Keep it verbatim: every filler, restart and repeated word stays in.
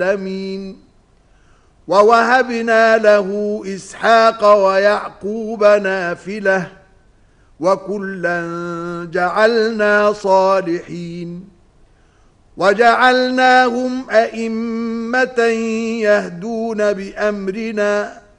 العالمين. ووهبنا له إسحاق ويعقوب نافلة وكلا جعلنا صالحين وجعلناهم أئمة يهدون بأمرنا